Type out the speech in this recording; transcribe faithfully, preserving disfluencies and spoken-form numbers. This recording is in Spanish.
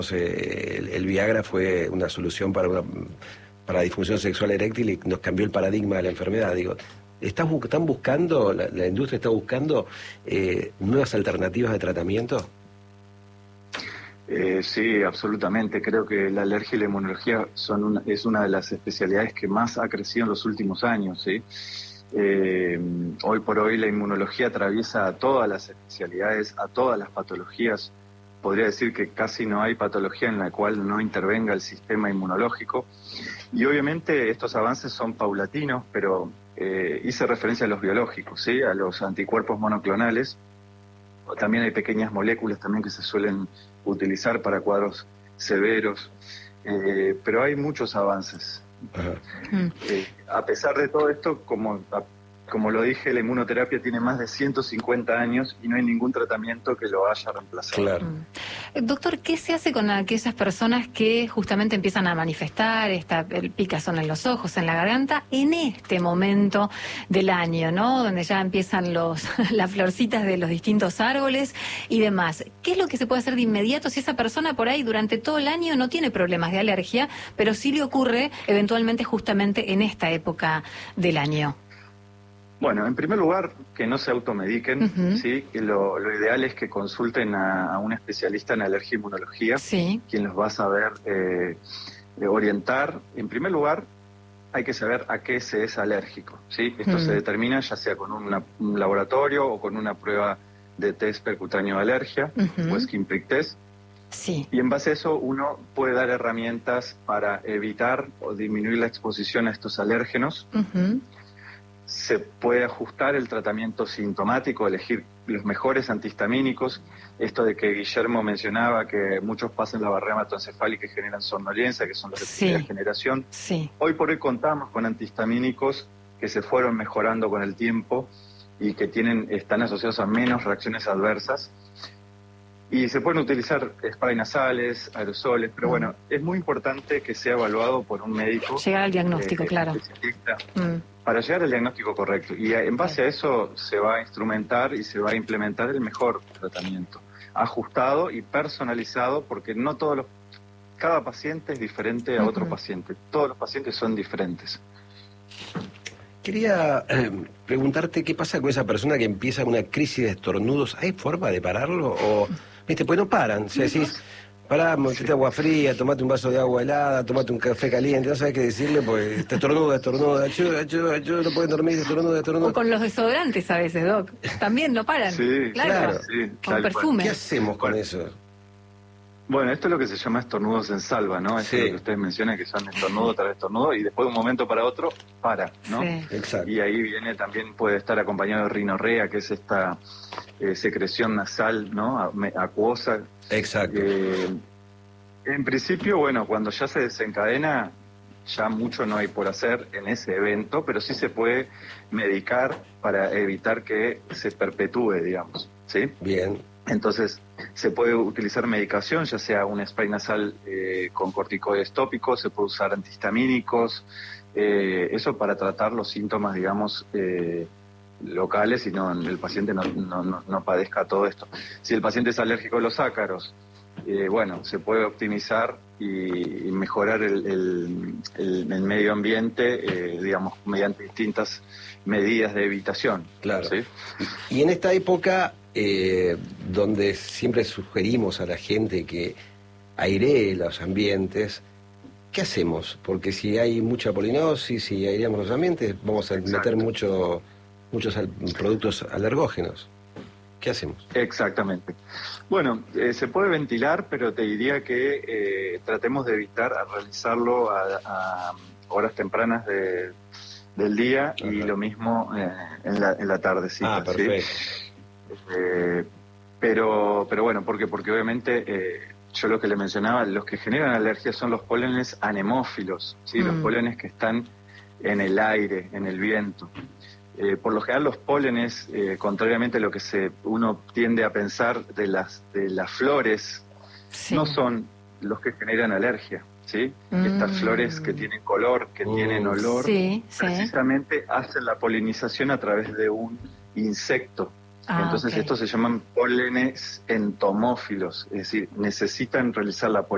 eh, el, el Viagra fue una solución para una para la disfunción sexual eréctil y nos cambió el paradigma de la enfermedad. Digo, ¿están, están buscando, la, la industria está buscando eh, nuevas alternativas de tratamiento? Eh, sí, absolutamente. Creo que la alergia y la inmunología son una, es una de las especialidades que más ha crecido en los últimos años, ¿sí? Eh, hoy por hoy la inmunología atraviesa a todas las especialidades, a todas las patologías. Podría decir que casi no hay patología en la cual no intervenga el sistema inmunológico. Y obviamente estos avances son paulatinos, pero eh, hice referencia a los biológicos, ¿sí? A los anticuerpos monoclonales. También hay pequeñas moléculas también que se suelen utilizar para cuadros severos, eh, pero hay muchos avances. Eh, a pesar de todo esto, como, a, como lo dije, la inmunoterapia tiene más de ciento cincuenta años y no hay ningún tratamiento que lo haya reemplazado. Claro. Mm. Doctor, ¿qué se hace con aquellas personas que justamente empiezan a manifestar esta, el picazón en los ojos, en la garganta, en este momento del año, ¿no? Donde ya empiezan los las florcitas de los distintos árboles y demás. ¿Qué es lo que se puede hacer de inmediato si esa persona por ahí durante todo el año no tiene problemas de alergia, pero sí le ocurre eventualmente justamente en esta época del año? Bueno, en primer lugar, que no se automediquen, uh-huh. ¿sí? Lo, lo ideal es que consulten a, a un especialista en alergia e inmunología, sí. quien los va a saber eh, orientar. En primer lugar, hay que saber a qué se es alérgico, ¿sí? Esto uh-huh. se determina ya sea con una, un laboratorio o con una prueba de test percutáneo de alergia, uh-huh. o skin prick test. Sí. Y en base a eso uno puede dar herramientas para evitar o disminuir la exposición a estos alérgenos. Uh-huh. Se puede ajustar el tratamiento sintomático, elegir los mejores antihistamínicos. Esto de que Guillermo mencionaba que muchos pasan la barrera hematoencefálica y generan somnolencia, que son los de sí. primera generación. Sí. Hoy por hoy contamos con antihistamínicos que se fueron mejorando con el tiempo y que tienen están asociados a menos reacciones adversas. Y se pueden utilizar spray nasales, aerosoles, pero mm. bueno, es muy importante que sea evaluado por un médico. Llegar al diagnóstico, eh, claro. Mm. Para llegar al diagnóstico correcto. Y en base a eso se va a instrumentar y se va a implementar el mejor tratamiento, ajustado y personalizado, porque no todos los... Cada paciente es diferente a uh-huh. otro paciente. Todos los pacientes son diferentes. Quería eh, preguntarte qué pasa con esa persona que empieza una crisis de estornudos. ¿Hay forma de pararlo? O, viste, pues no paran. O sea, decís, pará, metete agua fría, tomate un vaso de agua helada, tomate un café caliente, no sabes qué decirle, pues te estornuda, estornuda, yo, yo, yo no puedo dormir, estornuda, estornuda. O con los desodorantes a veces, Doc. También no paran. Sí, claro. claro. Sí, con perfume. ¿Qué hacemos con bueno, eso? Bueno, esto es lo que se llama estornudos en salva, ¿no? Esto Sí. es lo que ustedes mencionan, que son estornudo tras estornudo, y después de un momento para otro, para, ¿no? Sí. Exacto. Y ahí viene, también puede estar acompañado de rinorrea, que es esta eh, secreción nasal, ¿no? Acuosa. Exacto. Eh, en principio, bueno, cuando ya se desencadena, ya mucho no hay por hacer en ese evento, pero sí se puede medicar para evitar que se perpetúe, digamos, ¿sí? Bien. Entonces, se puede utilizar medicación, ya sea un spray nasal eh, con corticoides tópicos, se puede usar antihistamínicos, eh, eso para tratar los síntomas, digamos, eh, locales y no el paciente no, no, no, no padezca todo esto. Si el paciente es alérgico a los ácaros, eh, bueno, se puede optimizar y, y mejorar el, el, el, el medio ambiente, eh, digamos, mediante distintas medidas de evitación. Claro. ¿Sí? Y en esta época... Eh, donde siempre sugerimos a la gente que airee los ambientes, ¿qué hacemos? Porque si hay mucha polinosis, si aireamos los ambientes, vamos a Exacto. meter mucho, muchos al, productos alergógenos. ¿Qué hacemos? Exactamente. Bueno, eh, se puede ventilar, pero te diría que eh, tratemos de evitar a realizarlo a, a horas tempranas de, del día. Ajá. Y lo mismo eh, en, la, en la tardecita. Ah, perfecto. ¿Sí? Eh, pero, pero bueno, ¿por qué? Porque obviamente eh, yo lo que le mencionaba, los que generan alergia son los pólenes anemófilos, ¿sí? Mm. Los pólenes que están en el aire, en el viento. Eh, por lo general los pólenes, eh, contrariamente a lo que se uno tiende a pensar de las, de las flores, sí. no son los que generan alergia. ¿Sí? Mm. Estas flores que tienen color, que mm. tienen olor, sí, precisamente sí. hacen la polinización a través de un insecto. Ah, Entonces okay. estos se llaman pólenes entomófilos, es decir, necesitan realizar la polinización